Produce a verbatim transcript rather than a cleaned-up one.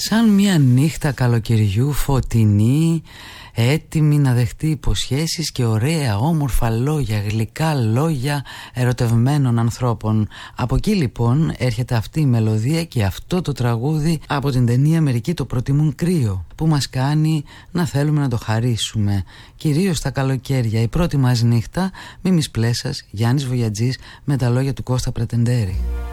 Σαν μια νύχτα καλοκαιριού φωτεινή, έτοιμη να δεχτεί υποσχέσεις και ωραία όμορφα λόγια, γλυκά λόγια ερωτευμένων ανθρώπων. Από εκεί λοιπόν έρχεται αυτή η μελωδία και αυτό το τραγούδι από την ταινία «Μερικοί το προτιμούν κρύο», που μας κάνει να θέλουμε να το χαρίσουμε, κυρίως τα καλοκαίρια. Η πρώτη μας νύχτα, Μίμης Πλέσας, Γιάννης Βογιατζής, με τα λόγια του Κώστα Πρετεντέρη.